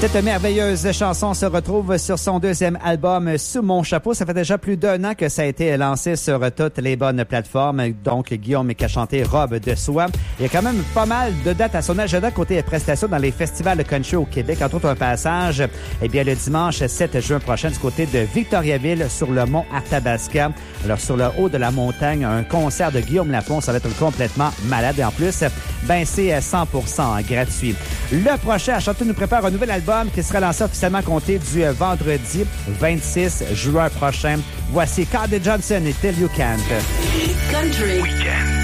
Cette merveilleuse chanson se retrouve sur son deuxième album Sous mon chapeau. Ça fait déjà plus d'un an que ça a été lancé sur toutes les bonnes plateformes. Donc, Guillaume qui a chanté Robe de soie. Il y a quand même pas mal de dates à son agenda côté prestations dans les festivals country au Québec. Entre autres, un passage, le dimanche 7 juin prochain du côté de Victoriaville sur le mont Arthabasca. Alors, sur le haut de la montagne, un concert de Guillaume Lafont. Ça va être complètement malade. Et en plus, c'est 100% gratuit. Le prochain à chanter nous prépare un nouvel album qui sera lancé officiellement à compter du vendredi 26 juin prochain. Voici Cardi Johnson et Till You Can't. Country. Weekend.